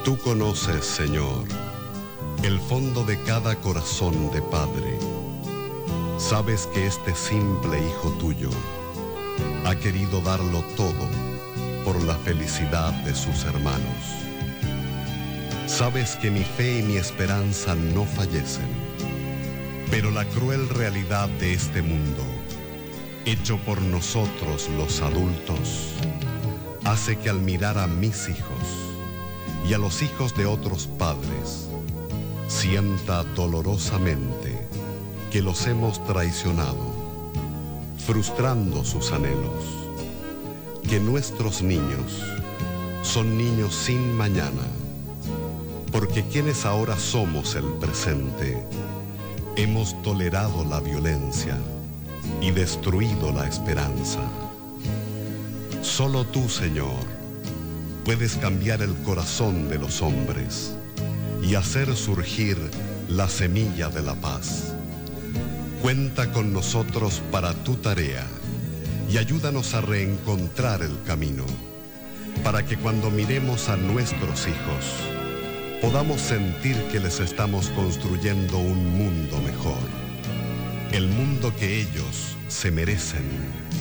Tú conoces, Señor, el fondo de cada corazón de padre. Sabes que este simple hijo tuyo ha querido darlo todo por la felicidad de sus hermanos. Sabes que mi fe y mi esperanza no fallecen, pero la cruel realidad de este mundo, hecho por nosotros los adultos, hace que al mirar a mis hijos y a los hijos de otros padres, sienta dolorosamente que los hemos traicionado, frustrando sus anhelos, que nuestros niños son niños sin mañana, porque quienes ahora somos el presente, hemos tolerado la violencia y destruido la esperanza. Solo tú, Señor, puedes cambiar el corazón de los hombres y hacer surgir la semilla de la paz. Cuenta con nosotros para tu tarea y ayúdanos a reencontrar el camino, para que cuando miremos a nuestros hijos, podamos sentir que les estamos construyendo un mundo mejor, el mundo que ellos se merecen.